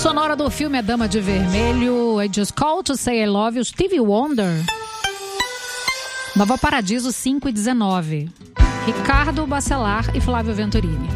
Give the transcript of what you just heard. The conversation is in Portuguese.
sonora do filme A Dama de Vermelho, I Just Called to Say I Love You, Stevie Wonder. Nova Paradiso 5 e 19. Ricardo Bacelar e Flávio Venturini.